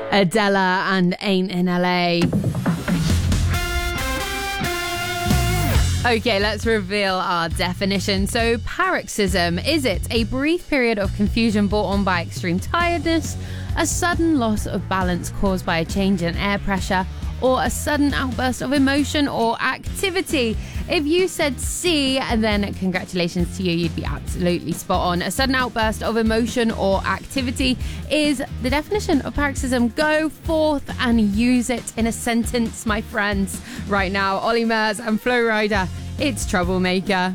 Adela and Ain't in LA. Okay, let's reveal our definition. So, paroxysm, is it a brief period of confusion brought on by extreme tiredness, a sudden loss of balance caused by a change in air pressure, or a sudden outburst of emotion or activity? If you said C, then congratulations to you, you'd be absolutely spot on. A sudden outburst of emotion or activity is the definition of paroxysm. Go forth and use it in a sentence, my friends. Right now, Ollie Murs and Flo Rida, it's Troublemaker.